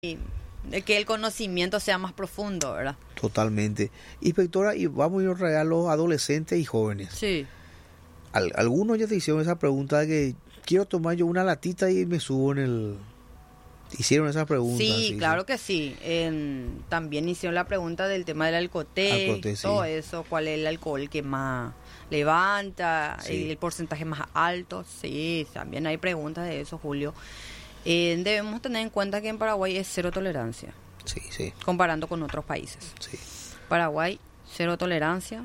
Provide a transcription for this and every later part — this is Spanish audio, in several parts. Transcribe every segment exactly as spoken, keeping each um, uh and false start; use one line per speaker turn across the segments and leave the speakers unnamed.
de que el conocimiento sea más profundo, ¿verdad?
Totalmente. Inspectora, y vamos a ir a los adolescentes y jóvenes.
Sí.
Al, algunos ya te hicieron esa pregunta de que quiero tomar yo una latita y me subo en el... Hicieron esa pregunta.
Sí,
sí
claro
sí.
que sí. En, también hicieron la pregunta del tema del alcoté,
Alcoté, sí.
todo eso, cuál es el alcohol que más levanta,
Sí.
el, el porcentaje más alto. Sí, también hay preguntas de eso, Julio. Eh, debemos tener en cuenta que en Paraguay es cero tolerancia,
Sí, sí,
comparando con otros países.
sí.
Paraguay, cero tolerancia.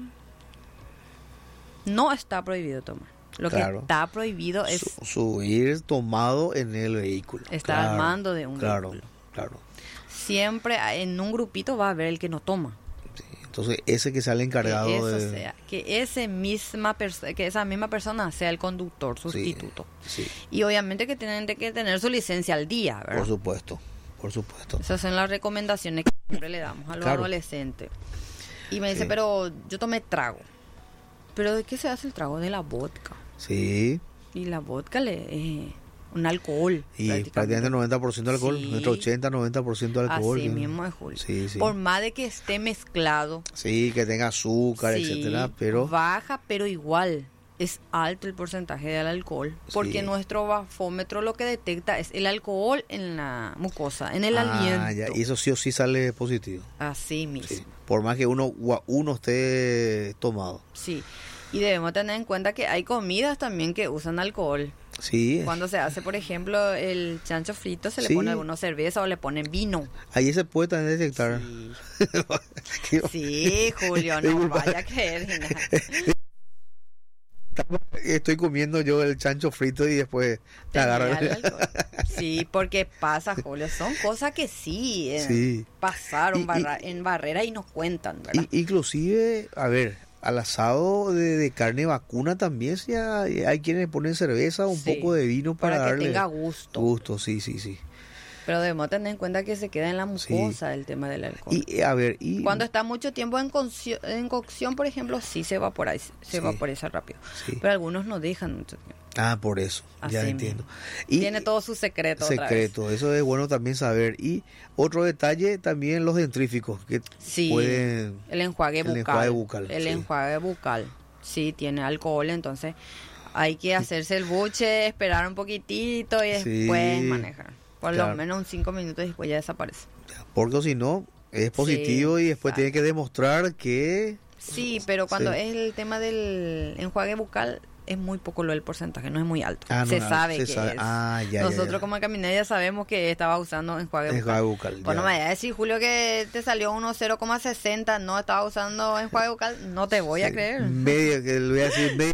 No está prohibido tomar. Lo
Claro.
que está prohibido es
Su- subir tomado en el vehículo.
estar
Claro,
al mando de un
Claro,
vehículo.
claro.
Siempre en un grupito va a haber el que no toma.
Sí. Entonces, ese que sale encargado
Que eso
de...
sea, que ese misma perso- que esa misma persona sea el conductor
Sí,
sustituto.
sí,
Y obviamente que tienen de que tener su licencia al día, ¿verdad?
por supuesto, por supuesto.
Esas son las recomendaciones que siempre le damos a los
Claro.
adolescentes. Y me dice,
Sí.
pero yo tomé trago. ¿Pero de qué se hace el trago? De la vodka.
Sí,
Y la vodka le es un alcohol.
y prácticamente noventa por ciento de alcohol,
Sí.
nuestro ochenta, noventa por ciento de alcohol.
Así
¿sí?
mismo es, Julio.
Sí, sí.
Por más de que esté mezclado,
Sí, que tenga azúcar,
sí,
etcétera, pero...
baja, pero igual es alto el porcentaje del alcohol, porque
Sí.
nuestro bafómetro lo que detecta es el alcohol en la mucosa, en el
Ah,
aliento.
ya, y eso sí o sí sale positivo.
Así mismo.
Sí. Por más que uno, uno esté tomado.
Sí. Y debemos tener en cuenta que hay comidas también que usan alcohol.
Sí,
Cuando se hace, por ejemplo, el chancho frito, se le
Sí.
pone alguna cerveza o le ponen vino.
ahí se puede también detectar.
Sí, sí, Julio, no
Disculpa.
vaya a creer. Gina.
Estoy comiendo yo el chancho frito y después te
Tenía
agarro.
el alcohol. Sí, porque pasa, Julio. Son cosas que sí, eh,
Sí.
pasaron
Y- y-
barra- en barrera y nos cuentan, ¿verdad?
Y- inclusive, a ver, al asado de, de carne vacuna también sí hay, hay quienes ponen cerveza, un
Sí,
poco de vino para,
para que
darle
tenga gusto.
gusto, sí, sí, sí.
Pero debemos tener en cuenta que se queda en la mucosa el tema del alcohol.
Y eh, a ver, y
Cuando está mucho tiempo en, concio- en cocción, por ejemplo, sí se evaporiza, se
Sí.
evaporiza rápido.
sí.
Pero algunos no dejan mucho tiempo.
Ah, por eso, ya
Así
entiendo.
mismo.
Y
Tiene todo su secreto. otra vez.
secreto, eso es bueno también saber. Y otro detalle también los dentríficos que
Sí,
pueden
el enjuague
el
bucal.
enjuague bucal,
El
sí.
enjuague bucal. Sí, tiene alcohol, entonces hay que hacerse el buche, esperar un poquitito y
Sí,
después manejar. Por
claro.
lo menos un cinco minutos y después ya desaparece.
porque si no es positivo
Sí,
y después
exacto.
tiene que demostrar que
Sí, pero cuando
Sí.
es el tema del enjuague bucal es muy poco lo del porcentaje, no es muy alto.
Ah, no,
se
no,
sabe
se
que
sabe.
es.
Ah, ya, ya,
Nosotros
ya.
como camineros ya sabemos que estaba usando enjuague bucal.
enjuague bucal.
Pues no
ya.
me vayas a decir, Julio, que te salió uno cero coma sesenta, no estaba usando enjuague bucal, no te voy a
Sí,
creer.
Media, que le voy a decir media.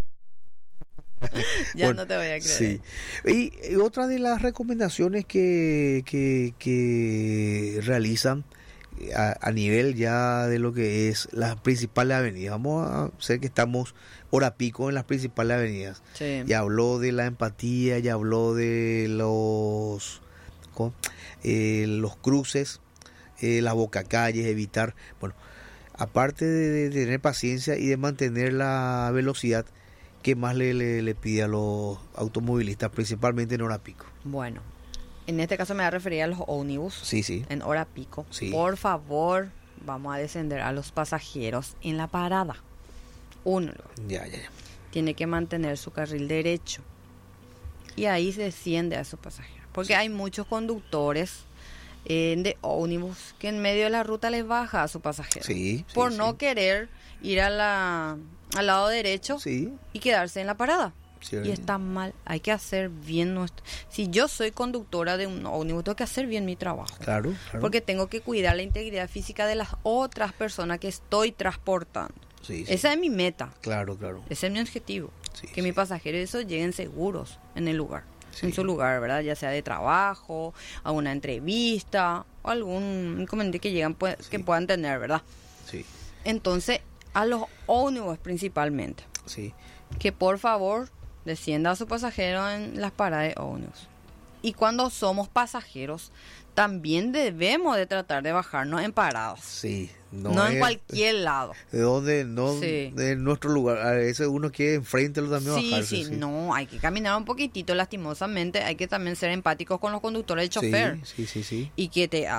Ya
Bueno,
no te voy a creer.
Sí. Y, y otra de las recomendaciones que, que, que realizan a, a nivel ya de lo que es las principales avenidas. Vamos a hacer que estamos hora pico en las principales avenidas.
Sí.
Ya habló de la empatía, ya habló de los, ¿cómo? Eh, los cruces, eh, las bocacalles, evitar, bueno, aparte de, de tener paciencia y de mantener la velocidad, ¿qué más le, le, le pide a los automovilistas, principalmente en hora pico?
Bueno, en este caso me voy a referir a los ómnibus
Sí, sí,
en hora pico.
Sí.
Por favor, vamos a descender a los pasajeros en la parada. Uno
ya, ya, ya.
tiene que mantener su carril derecho y ahí se desciende a su pasajero. Porque hay muchos conductores eh, de ómnibus que en medio de la ruta les baja a su pasajero.
Sí, sí,
por
sí.
no querer ir a la, al lado derecho
Sí,
y quedarse en la parada.
sí,
Y está mal, hay que hacer bien nuestro... Si yo soy conductora de un ómnibus, tengo que hacer bien mi trabajo.
claro, claro.
Porque tengo que cuidar la integridad física de las otras personas que estoy transportando.
Sí, sí.
Esa es mi meta,
Claro, claro.
ese es mi objetivo.
Sí,
que
sí.
mis pasajeros esos lleguen seguros en el lugar.
Sí.
En su lugar, ¿verdad? Ya sea de trabajo, a una entrevista o algún inconveniente que llegan pue-
Sí.
que puedan tener, ¿verdad?
Sí,
Entonces, a los ómnibus principalmente,
sí.
que por favor descienda a su pasajero en las paradas de ómnibus. Y cuando somos pasajeros, también debemos de tratar de bajarnos en paradas.
Sí,
No,
no,
en
es
cualquier lado.
de donde, no
Sí.
de nuestro lugar. A veces uno quiere enfrente también
Sí,
bajarse.
sí, no, hay que caminar un poquitito, lastimosamente. Hay que también ser empáticos con los conductores del chofer.
Sí, sí, sí, sí.
Y que te